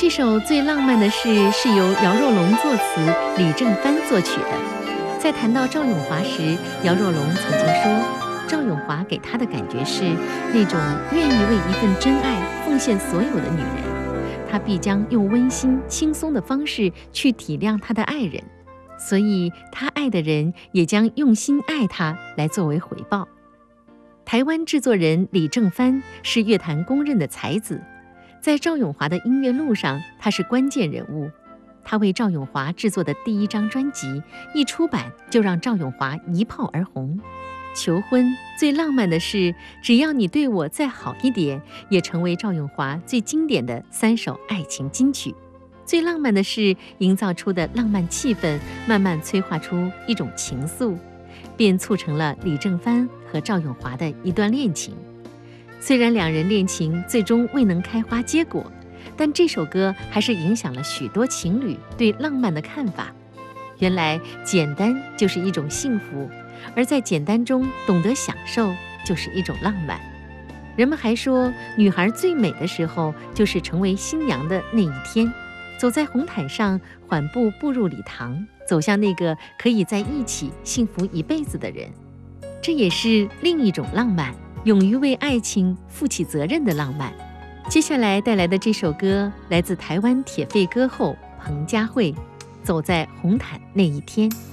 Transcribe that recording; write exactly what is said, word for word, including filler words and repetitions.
这首《最浪漫的事》是由姚若龙作词，李正帆作曲的。在谈到赵咏华时，姚若龙曾经说，赵咏华给他的感觉是那种愿意为一份真爱奉献所有的女人，他必将用温馨轻松的方式去体谅他的爱人，所以他爱的人也将用心爱他来作为回报。台湾制作人李正帆是乐坛公认的才子，在赵咏华的音乐路上，他是关键人物。他为赵咏华制作的第一张专辑一出版，就让赵咏华一炮而红。求婚最浪漫的事，只要你对我再好一点，也成为赵咏华最经典的三首爱情金曲。最浪漫的事营造出的浪漫气氛，慢慢催化出一种情愫，便促成了李正帆和赵咏华的一段恋情。虽然两人恋情最终未能开花结果，但这首歌还是影响了许多情侣对浪漫的看法。原来简单就是一种幸福，而在简单中懂得享受就是一种浪漫。人们还说，女孩最美的时候就是成为新娘的那一天，走在红毯上，缓步步入礼堂，走向那个可以在一起幸福一辈子的人。这也是另一种浪漫，勇于为爱情负起责任的浪漫。接下来带来的这首歌来自台湾铁肺歌后彭佳慧，《走在红毯那一天》。